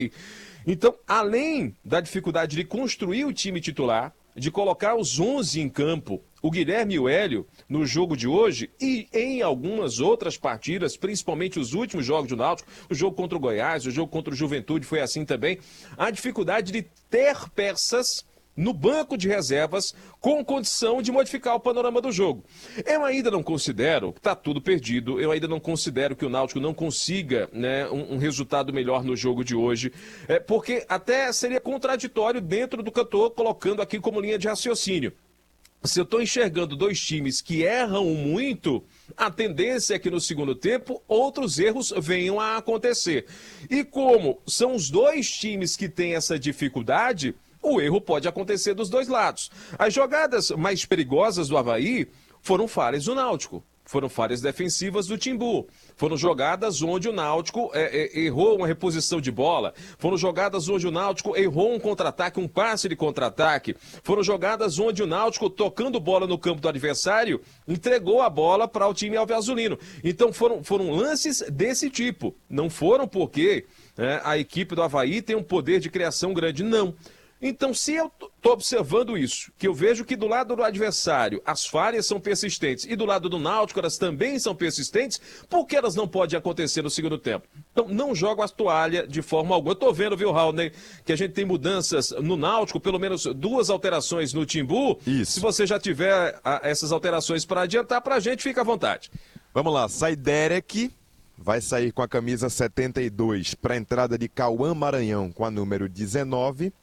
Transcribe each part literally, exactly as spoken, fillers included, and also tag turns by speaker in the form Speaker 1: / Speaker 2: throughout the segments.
Speaker 1: Então, além da dificuldade de construir o time titular, de colocar os onze em campo, o Guilherme e o Hélio, no jogo de hoje e em algumas outras partidas, principalmente os últimos jogos do Náutico, o jogo contra o Goiás, o jogo contra o Juventude foi assim também, a dificuldade de ter peças no banco de reservas com condição de modificar o panorama do jogo. Eu ainda não considero que está tudo perdido, eu ainda não considero que o Náutico não consiga, né, um, um resultado melhor no jogo de hoje, é, porque até seria contraditório dentro do que eu estou colocando aqui como linha de raciocínio. Se eu estou enxergando dois times que erram muito, a tendência é que no segundo tempo outros erros venham a acontecer. E como são os dois times que têm essa dificuldade, o erro pode acontecer dos dois lados. As jogadas mais perigosas do Avaí foram falhas do Náutico. Foram falhas defensivas do Timbu. Foram jogadas onde o Náutico é, é, errou uma reposição de bola. Foram jogadas onde o Náutico errou um contra-ataque, um passe de contra-ataque. Foram jogadas onde o Náutico, tocando bola no campo do adversário, entregou a bola para o time alviazulino. Então foram, foram lances desse tipo. Não foram porque é, a equipe do Avaí tem um poder de criação grande, não. Então, se eu estou observando isso, que eu vejo que do lado do adversário as falhas são persistentes e do lado do Náutico elas também são persistentes, por que elas não podem acontecer no segundo tempo? Então, não jogo a toalha de forma alguma. Eu estou vendo, viu, Raulney, que a gente tem mudanças no Náutico, pelo menos duas alterações no Timbu.
Speaker 2: Isso.
Speaker 1: Se você já tiver a, essas alterações para adiantar para a gente, fica à vontade.
Speaker 2: Vamos lá, sai Derek, vai sair com a camisa setenta e dois para a entrada de Cauã Maranhão com a número dezenove.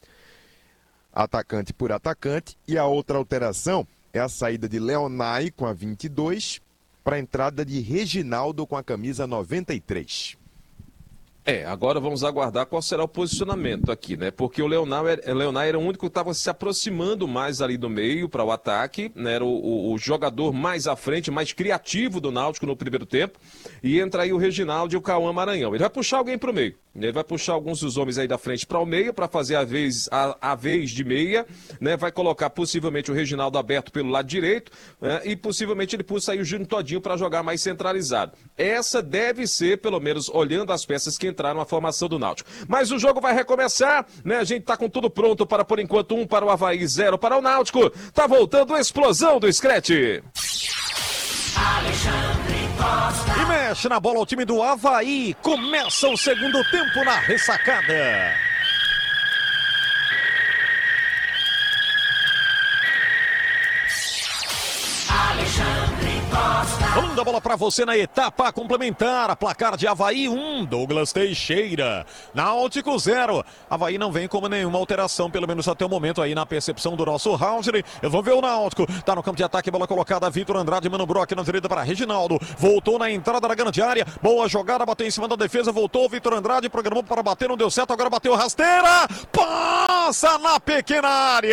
Speaker 2: Atacante por atacante, e a outra alteração é a saída de Leonai com a vinte e dois para a entrada de Reginaldo com a camisa noventa e três.
Speaker 1: É, agora vamos aguardar qual será o posicionamento aqui, né? Porque o Leonai, Leonai era o único que estava se aproximando mais ali do meio para o ataque, né? Era o, o, o jogador mais à frente, mais criativo do Náutico no primeiro tempo. E entra aí o Reginaldo e o Cauã Maranhão. Ele vai puxar alguém para o meio. Ele vai puxar alguns dos homens aí da frente para o meio, para fazer a vez, a, a vez de meia, né? Vai colocar possivelmente o Reginaldo aberto pelo lado direito, né? E possivelmente ele puxa aí o Júnior Todinho para jogar mais centralizado. Essa deve ser, pelo menos olhando as peças que entraram na formação do Náutico. Mas o jogo vai recomeçar, né? A gente tá com tudo pronto para, por enquanto, um para o Avaí, zero para o Náutico. Tá voltando a explosão do Scratch.
Speaker 3: E mexe na bola o time do Avaí. Começa o segundo tempo na ressacada. Manda a bola pra você na etapa complementar. Placar de Avaí um, Douglas Teixeira. Náutico zero. Avaí não vem como nenhuma alteração, pelo menos até o momento aí na percepção do nosso Roundley. Eu vou ver o Náutico. Tá no campo de ataque, bola colocada. Vitor Andrade, Mano Brock na direita para Reginaldo. Voltou na entrada da grande área. Boa jogada, bateu em cima da defesa. Voltou Vitor Andrade, programou para bater, não deu certo. Agora bateu rasteira. Passa na pequena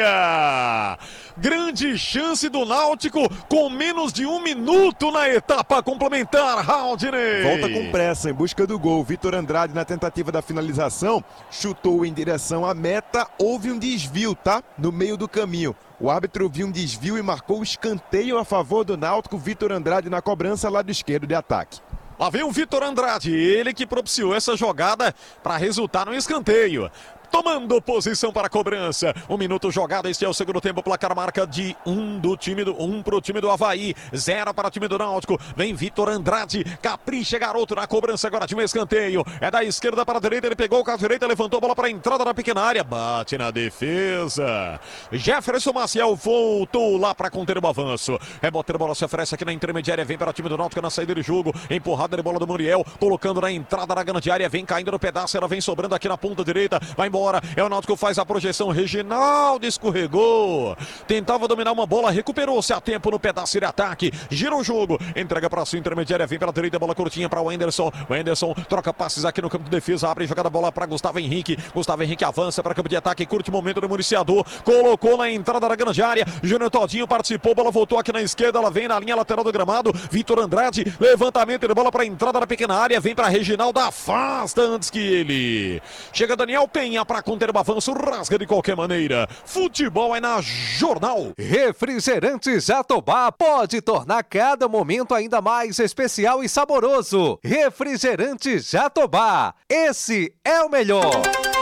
Speaker 3: área. Grande chance do Náutico com menos de um minuto na etapa complementar, Raudney.
Speaker 2: Volta com pressa em busca do gol. Vitor Andrade na tentativa da finalização chutou em direção à meta. Houve um desvio, tá? No meio do caminho. O árbitro viu um desvio e marcou o escanteio a favor do Náutico. Vitor Andrade na cobrança, lado esquerdo de ataque.
Speaker 3: Lá vem o Vitor Andrade, ele que propiciou essa jogada para resultar no escanteio. Tomando posição para a cobrança. Um minuto jogado, este é o segundo tempo. Placar marca de um do time do um para o time do Avaí, zero para o time do Náutico. Vem Vitor Andrade, capricha garoto na cobrança agora de um escanteio. É da esquerda para a direita, ele pegou com a direita, levantou a bola para a entrada da pequena área, bate na defesa. Jefferson Maciel voltou lá para conter o avanço. Rebote, a bola se oferece aqui na intermediária, vem para o time do Náutico na saída de jogo. Empurrada de bola do Muriel, colocando na entrada da grande área, vem caindo no pedaço, ela vem sobrando aqui na ponta direita, vai embora. É o Náutico, faz a projeção. Reginaldo escorregou, tentava dominar uma bola, recuperou-se a tempo no pedaço de ataque, gira o jogo, entrega para a sua intermediária, vem pela direita, bola curtinha para o Anderson. O Anderson troca passes aqui no campo de defesa, abre jogada, bola para Gustavo Henrique. Gustavo Henrique avança para campo de ataque, curte momento do municiador, colocou na entrada da grande área. Júnior Todinho participou, bola voltou aqui na esquerda, ela vem na linha lateral do gramado. Vitor Andrade, levantamento de bola para a entrada da pequena área, vem para Reginaldo, afasta antes que ele. Chega Daniel Penha para conter o avanço, rasga de qualquer maneira. Futebol é na Jornal.
Speaker 4: Refrigerante Jatobá pode tornar cada momento ainda mais especial e saboroso. Refrigerante Jatobá, esse é o melhor.